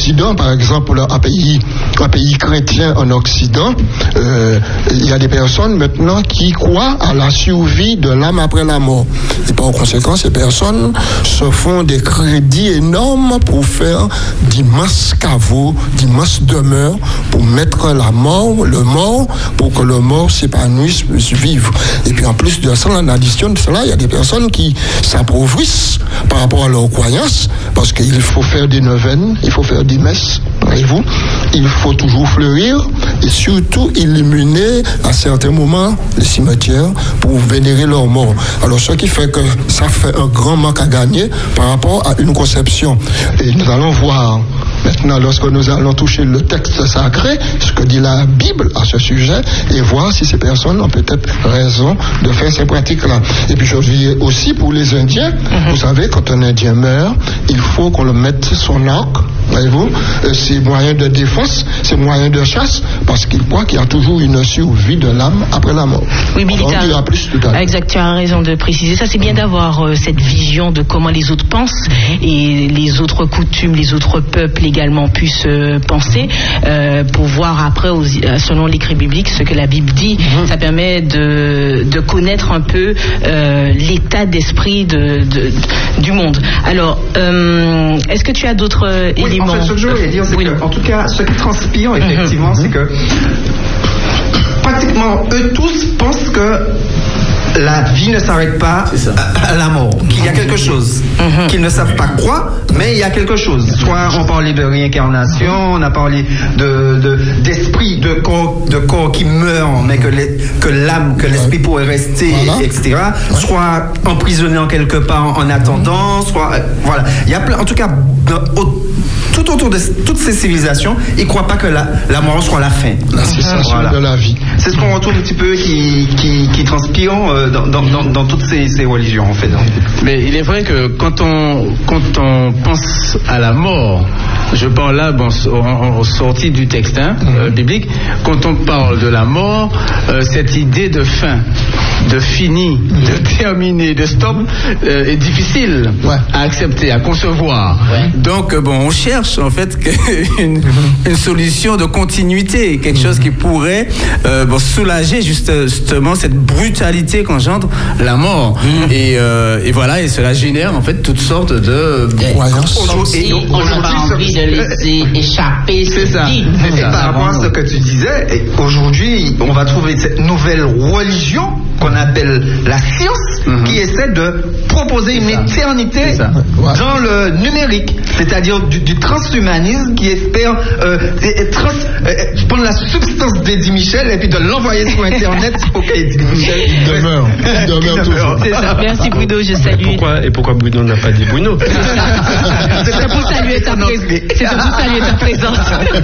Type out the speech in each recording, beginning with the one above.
Occident, par exemple, un pays chrétien en Occident, il y a des personnes maintenant qui croient à la survie de l'âme après la mort. Et par conséquent, ces personnes se font des crédits énormes pour faire d'immenses caveaux, d'immenses demeures, pour mettre le mort, pour que le mort s'épanouisse, puisse vivre. Et puis en plus de ça, en addition de cela, il y a des personnes qui s'appauvrissent par rapport à leurs croyances, parce qu'il faut faire des neuvaines, il faut faire des messes, voyez-vous, il faut toujours fleurir, et surtout illuminer à certains moments les cimetières pour vénérer leurs morts. Alors ce qui fait que ça fait un grand manque à gagner par rapport à une conception. Et nous allons voir maintenant, lorsque nous allons toucher le texte sacré, ce que dit la Bible à ce sujet, et voir si ces personnes ont peut-être raison de faire ces pratiques-là. Et puis je dis aussi pour les Indiens, vous savez, quand un Indien meurt, il faut qu'on le mette son arc, voyez-vous, c'est moyen de défense, c'est moyen de chasse, parce qu'il croit qu'il y a toujours une survie de l'âme après la mort. Oui, mais on dira plus tout à l'heure. Exact, tu as raison de préciser ça. C'est bien d'avoir cette vision de comment les autres pensent et les autres coutumes, les autres peuples également puissent penser pour voir après, selon l'écrit biblique, ce que la Bible dit. Ça permet de connaître un peu l'état d'esprit du monde. Alors, est-ce que tu as d'autres éléments? En fait, ce que je voulais dire, c'est que, en tout cas, ce qui transpire, effectivement, c'est que pratiquement eux tous pensent que la vie ne s'arrête pas à la mort, qu'il y a quelque chose, qu'ils ne savent pas quoi, mais il y a quelque chose. Soit on parlait de réincarnation, on a parlé d'esprit, de corps qui meurt, mais que l'âme, que l'esprit pourrait rester, etc. Soit emprisonné en quelque part en attendant, soit voilà. Il y a plein, en tout cas, tout autour de toutes ces civilisations, ils ne croient pas que la mort soit la fin. La cessation de la vie. C'est ce qu'on retrouve un petit peu qui transpire dans toutes ces religions, en fait. Mais il est vrai que quand on pense à la mort, je parle là, en sortie du texte biblique, quand on parle de la mort, cette idée de fin, de fini, de terminer, de stop, est difficile à accepter, à concevoir. Donc, on cherche en fait une solution de continuité, quelque chose qui pourrait soulager justement cette brutalité qu'engendre la mort. Et voilà, et cela génère en fait toutes sortes de croyances. On n'a pas envie de laisser échapper ce dit. Et par rapport à ce que tu disais, aujourd'hui, on va trouver cette nouvelle religion qu'on appelle la science, qui essaie de proposer une éternité dans le numérique, c'est-à-dire du transhumanisme qui espère prendre la substance d'Eddie Michel et puis de l'envoyer sur Internet pour qu'Eddie Michel demeure toujours. C'est ça. Merci Bruno, je salue. Pourquoi Bruno n'a pas dit Bruno? C'est pour saluer ta présence.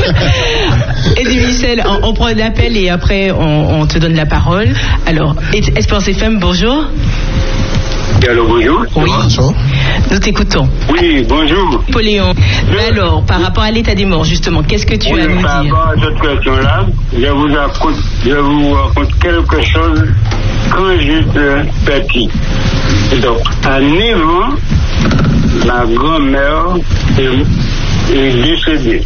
Eddie Michel, on prend l'appel et après on te donne la parole. Alors, Espérance FM, bonjour. Allô, bonjour. Oui, nous t'écoutons. Oui, bonjour. Napoléon, alors, par rapport à l'état des morts, justement, qu'est-ce que tu as à nous dire? Par rapport à cette question-là, je vous raconte quelque chose quand j'étais petit. Donc, à 9 ans, ma grand-mère est décédée.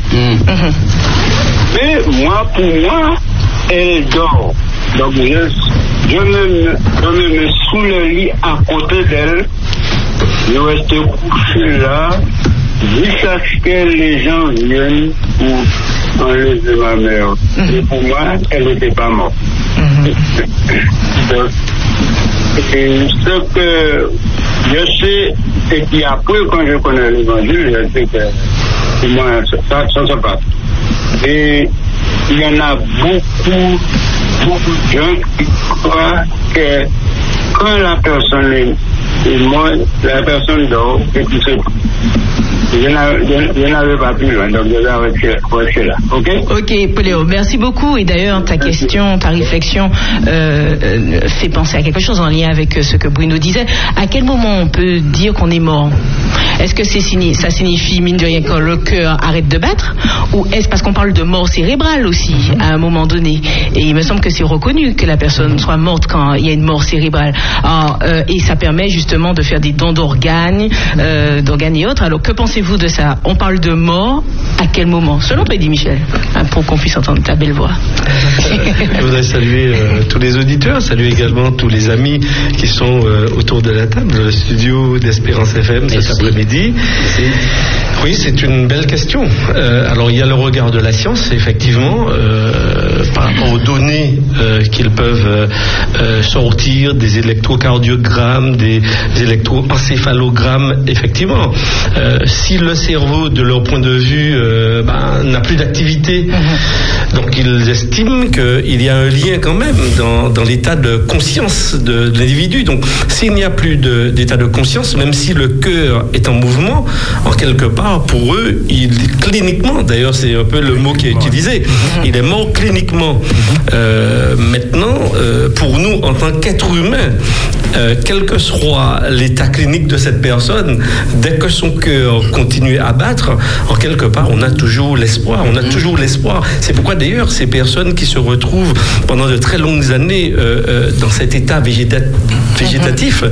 Mais pour moi, elle dort. Donc, je me mets sous le lit à côté d'elle. Je reste couché là jusqu'à ce que les gens viennent pour enlever ma mère. Et pour moi, elle n'était pas morte. Donc, et ce que je sais, et puis après, quand je connais l'évangile, je sais que pour moi, ça se passe. Et il y en a beaucoup de gens qui croient que quand la personne est morte, la personne dort et puis c'est tout. Je n'avais pas plus loin, donc je vais arrêter là. Ok, Poléo, merci beaucoup. Et d'ailleurs, ta question, ta réflexion fait penser à quelque chose en lien avec ce que Bruno disait. À quel moment on peut dire qu'on est mort? Est-ce que ça signifie, mine de rien, que le cœur arrête de battre? Ou est-ce parce qu'on parle de mort cérébrale aussi, à un moment donné? Et il me semble que c'est reconnu que la personne soit morte quand il y a une mort cérébrale. Alors, et ça permet justement de faire des dons d'organes et autres. Alors, que pensez-vous pensez-vous de ça? On parle de mort, à quel moment? Selon toi, Eddie Michel, pour qu'on puisse entendre ta belle voix. Je voudrais saluer tous les auditeurs, saluer également tous les amis qui sont autour de la table, le studio d'Espérance FM cet après-midi. Oui, c'est une belle question. Alors, il y a le regard de la science, effectivement, par rapport aux données qu'ils peuvent sortir, des électrocardiogrammes, des électroencéphalogrammes, effectivement. Si le cerveau, de leur point de vue, n'a plus d'activité, donc ils estiment qu'il y a un lien quand même dans l'état de conscience de l'individu. Donc, s'il n'y a plus d'état de conscience, même si le cœur est en mouvement, en quelque part, pour eux, cliniquement, d'ailleurs, c'est un peu le mot qui est utilisé, il est mort cliniquement. Maintenant, pour nous, en tant qu'être humain, quel que soit l'état clinique de cette personne, dès que son cœur continue à battre, en quelque part, on a toujours l'espoir. On a toujours l'espoir. C'est pourquoi, d'ailleurs, ces personnes qui se retrouvent pendant de très longues années dans cet état végétatif,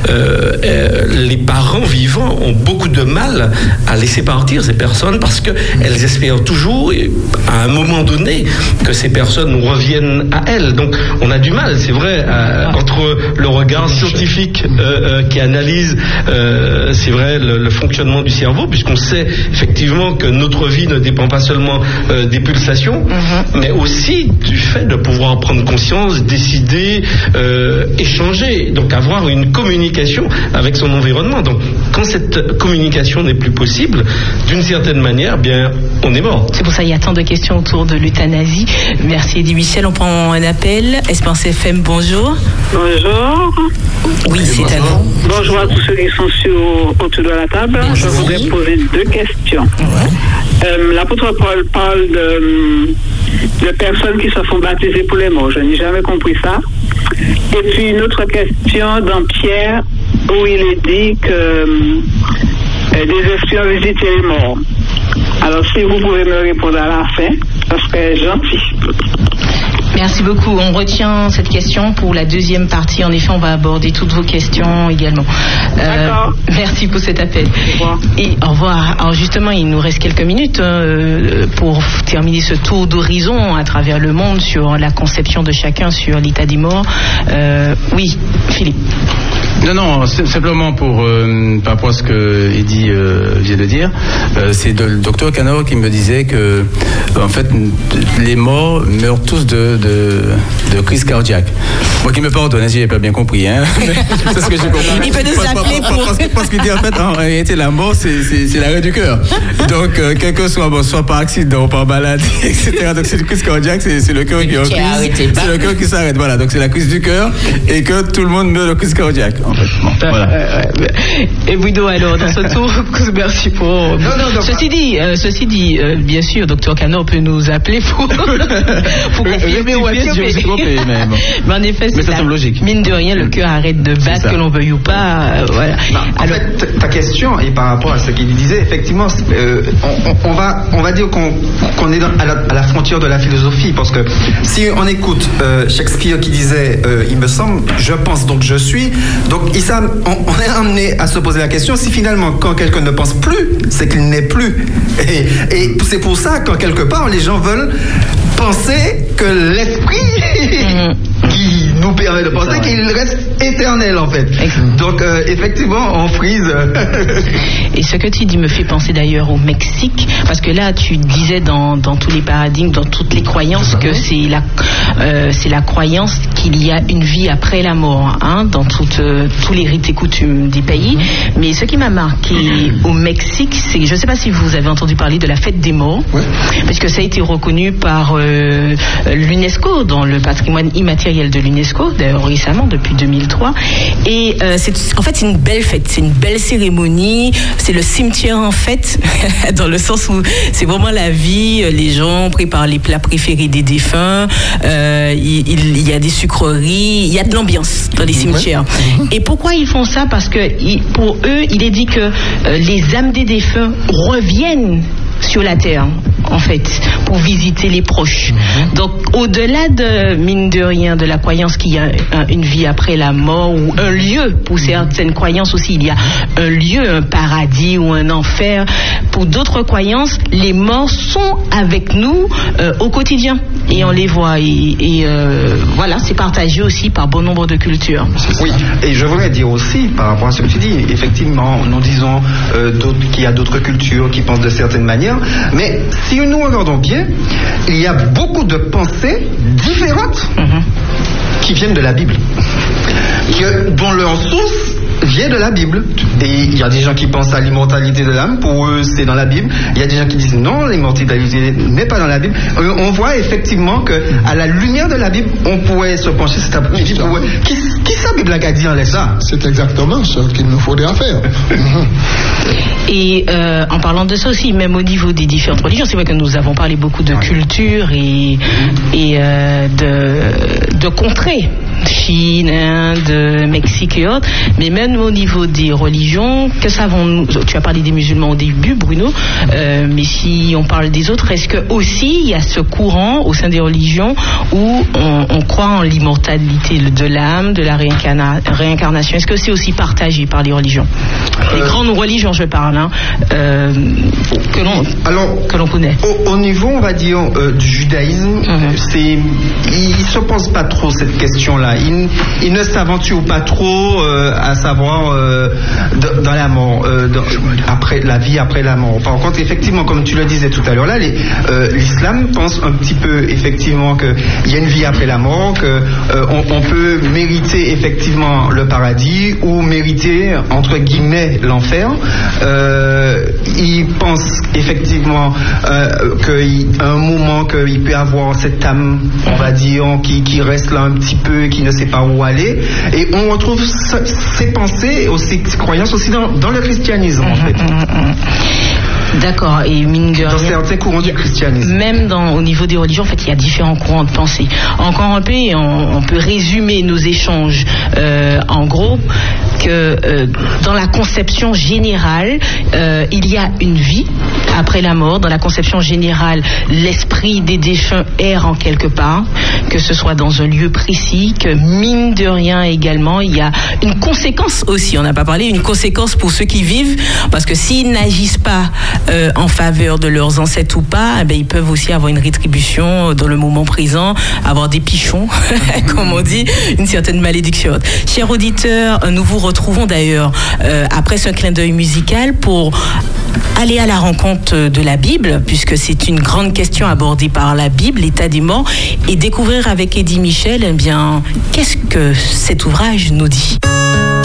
les parents vivants ont beaucoup de mal à laisser partir ces personnes parce qu'elles espèrent toujours, à un moment donné, que ces personnes reviennent à elles. Donc, on a du mal, c'est vrai, entre le regard scientifique qui analyse, c'est vrai, le fonctionnement du cerveau, puisqu'on sait effectivement que notre vie ne dépend pas seulement des pulsations, mais aussi du fait de pouvoir prendre conscience, décider, échanger, donc avoir une communication avec son environnement. Donc, quand cette communication n'est plus possible, d'une certaine manière, bien, on est mort. C'est pour ça qu'il y a tant de questions autour de l'euthanasie. Merci Eddie Michel. On prend un appel. Espérance FM, bonjour. Bonjour. Oui, c'est à vous. Bonjour à tous ceux qui sont autour de la table. Bonjour. Je voudrais poser 2 questions. L'apôtre Paul parle de personnes qui se font baptiser pour les morts. Je n'ai jamais compris ça. Et puis une autre question dans Pierre, où il est dit que des esprits ont visité les morts. Alors si vous pouvez me répondre à la fin, ça serait gentil. Merci beaucoup. On retient cette question pour la deuxième partie. En effet, on va aborder toutes vos questions également. D'accord. Merci pour cet appel. Au revoir. Et au revoir. Alors justement, il nous reste quelques minutes pour terminer ce tour d'horizon à travers le monde sur la conception de chacun sur l'état des morts. Oui, Philippe. Non, simplement par rapport à ce que Eddie vient de dire, c'est le docteur Cano qui me disait que, en fait, les morts meurent tous de crise cardiaque. Moi qui me pardonne, si j'ai pas bien compris, hein. C'est ce que j'ai compris. Il peut nous appeler parce qu'il dit en fait, en réalité, la mort, c'est l'arrêt du cœur. Donc, quel que soit par accident, par maladie, etc. Donc, c'est une crise cardiaque, c'est le cœur qui est en crise. C'est le cœur qui s'arrête. Voilà. Donc, c'est la crise du cœur et que tout le monde meurt de crise cardiaque. En fait. Bon, voilà. Et Guido, alors, dans ce tour, merci pour. Ceci dit, bien sûr, docteur Cano peut nous appeler pour confirmer ou affirmer. Mais en effet, ça semble logique. Mine de rien, le cœur arrête de battre, que l'on veuille ou pas. Voilà. Non, en fait, ta question, et par rapport à ce qu'il disait, effectivement, on va dire qu'on est à la frontière de la philosophie, parce que si on écoute Shakespeare qui disait il me semble, je pense, donc je suis, donc on est amené à se poser la question si finalement quand quelqu'un ne pense plus, c'est qu'il n'est plus. Et c'est pour ça qu'en quelque part les gens veulent penser que l'esprit qui nous permet de penser qu'il reste éternel en fait. Donc effectivement on frise. Et ce que tu dis me fait penser d'ailleurs au Mexique, parce que là tu disais dans tous les paradigmes, dans toutes les croyances, que c'est la croyance qu'il y a une vie après la mort, hein, dans tous les rites et coutumes des pays. Mais ce qui m'a marqué au Mexique, c'est, je ne sais pas si vous avez entendu parler de la fête des morts, parce que ça a été reconnu par l'UNESCO, dans le patrimoine immatériel de l'UNESCO, d'ailleurs récemment, depuis 2003. Et c'est une belle fête, c'est une belle cérémonie, c'est le cimetière en fait, dans le sens où c'est vraiment la vie, les gens préparent les plats préférés des défunts, il y a des sucreries, il y a de l'ambiance dans les cimetières. Et pourquoi ils font ça? Parce que pour eux, il est dit que les âmes des défunts reviennent sur la terre, en fait, pour visiter les proches. Donc, au-delà de, mine de rien, de la croyance qu'il y a une vie après la mort, ou un lieu, pour certaines croyances aussi, il y a un lieu, un paradis ou un enfer. Pour d'autres croyances, les morts sont avec nous au quotidien. Et on les voit. Et voilà, c'est partagé aussi par bon nombre de cultures. Oui, et je voudrais dire aussi, par rapport à ce que tu dis, effectivement, nous disons qu'il y a d'autres cultures qui pensent de certaines manières, mais si nous regardons bien, il y a beaucoup de pensées différentes qui viennent de la Bible, dont leur source vient de la Bible. Et il y a des gens qui pensent à l'immortalité de l'âme, pour eux c'est dans la Bible. Il y a des gens qui disent non, l'immortalité n'est pas dans la Bible. On voit effectivement que à la lumière de la Bible, on pourrait se pencher cet après-midi pour qui ça Bible a dit en ça. C'est exactement ce qu'il nous faudrait faire. Et en parlant de ça aussi, même au niveau des différentes religions, c'est vrai que nous avons parlé beaucoup de culture et de contrées, Chine, Inde, Mexique et autres, mais même au niveau des religions, que savons-nous? Tu as parlé des musulmans au début, Bruno, mais si on parle des autres, est-ce que aussi il y a ce courant au sein des religions où on croit en l'immortalité de l'âme, de la réincarnation? Est-ce que c'est aussi partagé par les religions? Les grandes religions, je parle, que l'on connaît. Au niveau, on va dire, du judaïsme, il ne se pose pas trop cette question-là. Il ne s'aventure pas trop à savoir dans la mort, après la vie après la mort. Par contre, effectivement, comme tu le disais tout à l'heure là, l'islam pense un petit peu effectivement qu'il y a une vie après la mort, qu'on peut mériter effectivement le paradis ou mériter entre guillemets l'enfer. Il pense effectivement qu'à un moment qu'il peut avoir cette âme, on va dire, qui reste là un petit peu, qui ne sait pas où aller, et on retrouve ces pensées, ces croyances aussi dans le christianisme en fait. D'accord, et mine de rien, dans certains courants du christianisme. Même au niveau des religions, en fait, il y a différents courants de pensée. Encore un peu, et on peut résumer nos échanges en gros, que dans la conception générale, il y a une vie après la mort. Dans la conception générale, l'esprit des défunts erre en quelque part, que ce soit dans un lieu précis, que mine de rien également, il y a une conséquence aussi, on n'a pas parlé, une conséquence pour ceux qui vivent, parce que s'ils n'agissent pas en faveur de leurs ancêtres ou pas, ils peuvent aussi avoir une rétribution dans le moment présent, avoir des pichons, comme on dit, une certaine malédiction. Chers auditeurs, nous vous retrouvons d'ailleurs après ce clin d'œil musical pour aller à la rencontre de la Bible, puisque c'est une grande question abordée par la Bible, l'état des morts, et découvrir avec Eddie Michel, qu'est-ce que cet ouvrage nous dit.